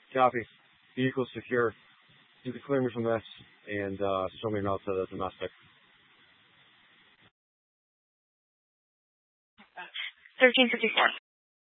Copy. Vehicle secure. You can clear me from this and show me out to the domestic. 1354.